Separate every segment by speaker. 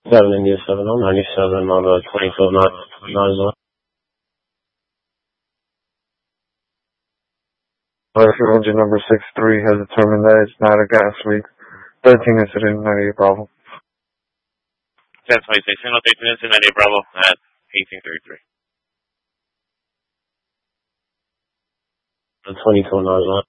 Speaker 1: 7 India 7 on 97 on 22 9.
Speaker 2: Fire engine number 63 has determined that it's not a gas leak. 13 incident, 98 Bravo.
Speaker 3: 1026, signal 13 incident, 98 Bravo at 1833.
Speaker 1: 22 9.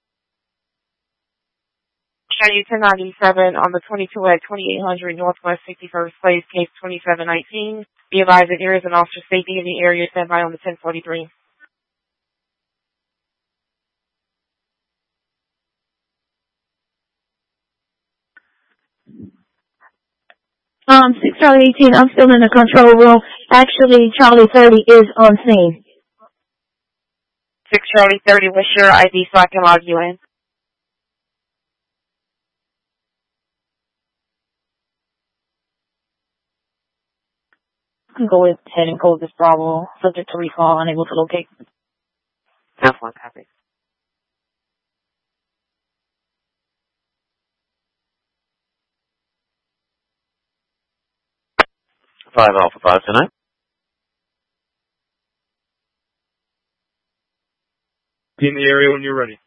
Speaker 4: Chinese 1097 on the 22 at 2800 Northwest 61st Place, case 2719. Be advised that there is an officer safety in the area. Stand by on the 1043.
Speaker 5: 6 Charlie 18, I'm still in the control room. Actually, Charlie 30 is on scene.
Speaker 4: 6 Charlie 30, what's your ID so I can log you in?
Speaker 5: I'm going ahead and code this Bravo, subject to recall, unable to locate.
Speaker 4: That's one copy.
Speaker 3: Five Alpha 5 tonight.
Speaker 6: Be in the area when you're ready.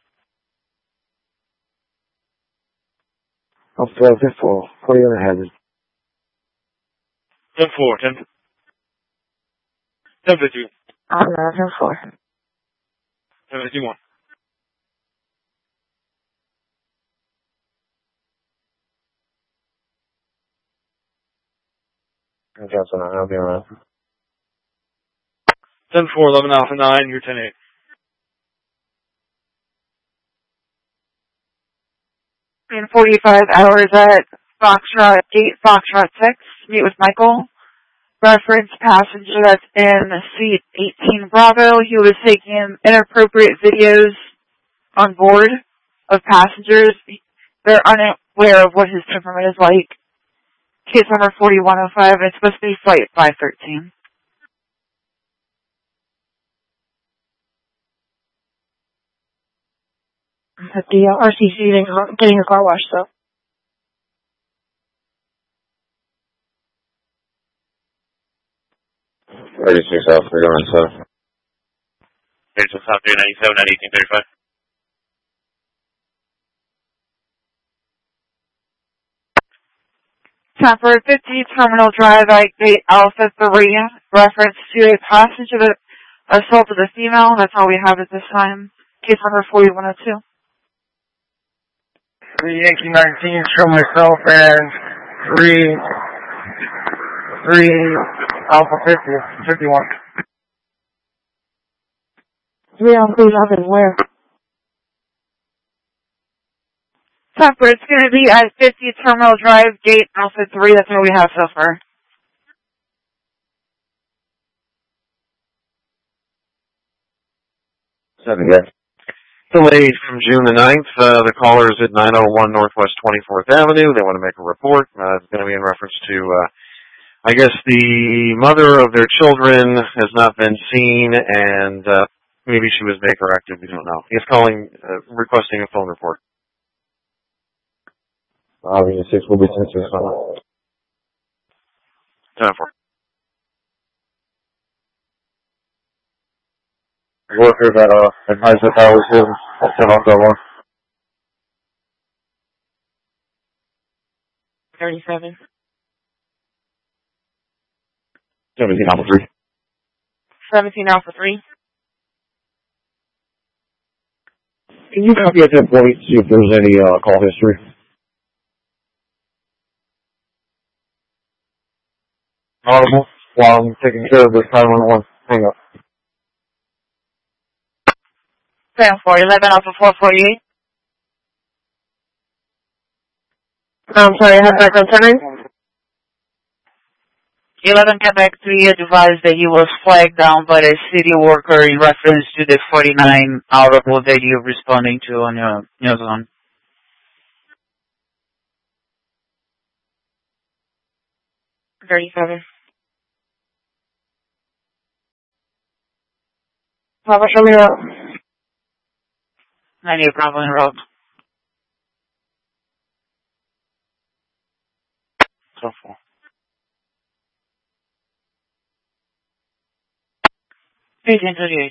Speaker 2: Alpha 4, what are you gonna have?
Speaker 6: 10-4, 10-52.
Speaker 5: I'm 4.
Speaker 6: 10-51.
Speaker 2: Johnson, I'll be around.
Speaker 6: 10-4, 11 Alpha 9, you're 10-8.
Speaker 4: In 45 hours at Foxtrot 8, Foxtrot 6, meet with Michael. Reference passenger that's in seat 18 Bravo. He was taking inappropriate videos on board of passengers. They're unaware of what his temperament is like. Case number 4105, it's supposed to be flight 513.
Speaker 5: At the RCC getting a car wash, so.
Speaker 2: Thirty-six Alpha 397.
Speaker 3: 36 Alpha 397 at 1835.
Speaker 4: Temper 50 Terminal Drive at Gate Alpha 3. Reference to a passenger that assaulted a female. That's all we have at this time. Case number 4102.
Speaker 2: 1819, show myself, and 3 Alpha 51.
Speaker 5: 3 on 311, where?
Speaker 4: Temper, it's going to be at 50 Terminal Drive, Gate Alpha 3. That's all we have so far.
Speaker 2: Seven, yes.
Speaker 7: Delayed from June the 9th. The caller is at 901 Northwest 24th Avenue. They want to make a report. It's going to be in reference to, I guess, the mother of their children has not been seen, and maybe she was vaporactive. We don't know. He's calling, requesting a phone report.
Speaker 2: Avenue 6 will be 10-6.
Speaker 7: 10-4.
Speaker 2: Worker that advised that that was him. I'll send off that one.
Speaker 4: 37.
Speaker 2: 17 Alpha 3.
Speaker 4: 17 Alpha 3.
Speaker 2: Can you copy at that point, see if there's any call history? Audible? While I'm taking care of this 911. Hang up.
Speaker 4: 10-4, 11 Alpha 448.
Speaker 5: I'm sorry, I have background turning.
Speaker 8: 11 Quebec 3 advised that he was flagged down by a city worker in reference to the 49 audible that you're responding to on your zone.
Speaker 4: $37.
Speaker 5: Papa, show me that.
Speaker 8: 98 Bravo en route.
Speaker 7: So far.
Speaker 8: 1838.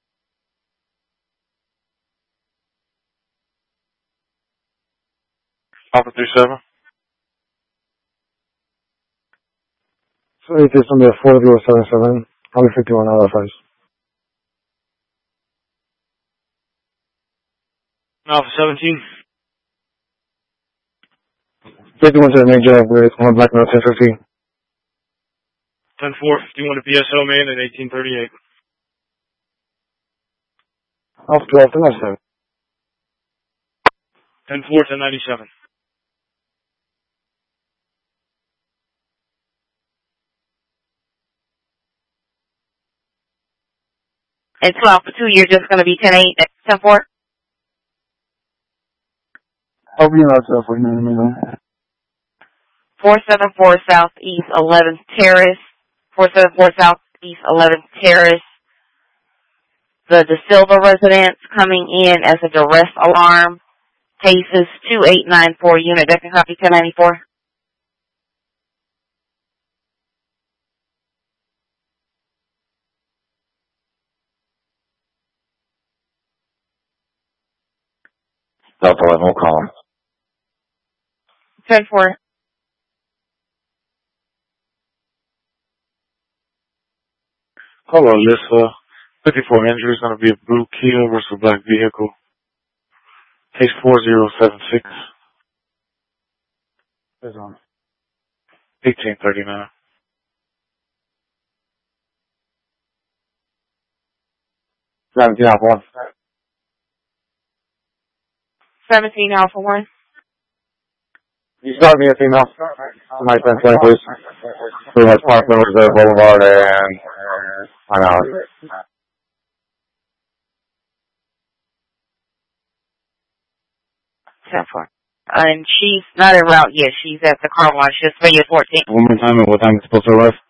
Speaker 7: Alpha 37.
Speaker 2: So it is on the 4077, only 51 out of 5.
Speaker 6: Alpha 17.
Speaker 2: 51 to the main drive with 1 black note 1050.
Speaker 6: 10-4, 51 to PSO main at 1838.
Speaker 2: Alpha 12 to 97.
Speaker 6: 10-4 to 97.
Speaker 4: And 12 for 2, you're just going to be 10-8 at 10-4?
Speaker 2: I'll be in outside for 9 minutes.
Speaker 4: 474 Southeast 11th Terrace. 474 Southeast 11th Terrace. The De Silva residence coming in as a duress alarm. Cases 2894 unit. That can copy 1094.
Speaker 1: Delta 11 will call.
Speaker 4: 10-4.
Speaker 7: Hello, Alyssa. 54 injuries, going to be a blue Kia versus a black vehicle. Case 4076.
Speaker 2: It's on.
Speaker 7: 1839.
Speaker 2: 17 Alpha 1.
Speaker 4: 17 Alpha 1.
Speaker 2: You start me a female. My 10-20, please. Pretty much Park Reserve Boulevard and I'm out.
Speaker 4: 10-4. And she's not en route yet. She's at the car wash. Just for you 14.
Speaker 2: One more time, and what time is supposed to arrive?